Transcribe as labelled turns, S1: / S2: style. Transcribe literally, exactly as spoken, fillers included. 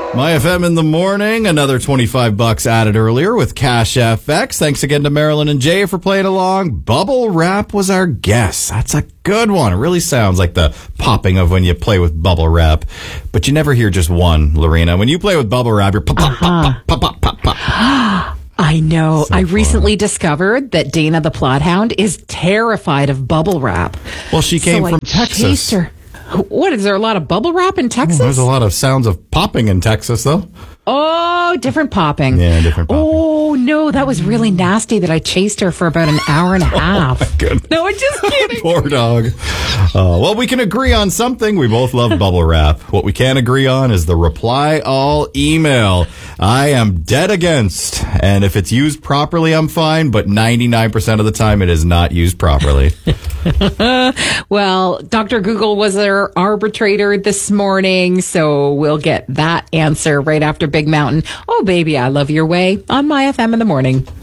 S1: My F M in the morning, another twenty-five bucks added earlier with Cash F X. Thanks again to Marilyn and Jay for playing along. Bubble Wrap was our guess. That's a good one. It really sounds like the popping of when you play with bubble wrap, but you never hear just one, Lorena. When you play with bubble wrap, you're pop, pop,
S2: uh-huh.
S1: pop, pop, pop, pop, pop.
S2: I know.
S1: So
S2: I
S1: fun.
S2: recently discovered that Dana the Bloodhound is terrified of bubble wrap.
S1: Well, she came
S2: so
S1: from
S2: I
S1: Texas.
S2: chased her. What, is there a lot of bubble wrap in Texas?
S1: Oh, there's a lot of sounds of popping in Texas, though.
S2: Oh, different popping.
S1: Yeah, different popping.
S2: Oh, no, that was really nasty that I chased her for about an hour and a half.
S1: Oh, my goodness.
S2: No, I'm just kidding.
S1: Poor dog. Uh, well, we can agree on something. We both love bubble wrap. What we can't agree on is the reply all email. I am dead against. And if it's used properly, I'm fine. But ninety-nine percent of the time, it is not used properly.
S2: Well, Doctor Google was our arbitrator this morning, so we'll get that answer right after Big Mountain. Oh, baby, I love your way on My F M in the morning.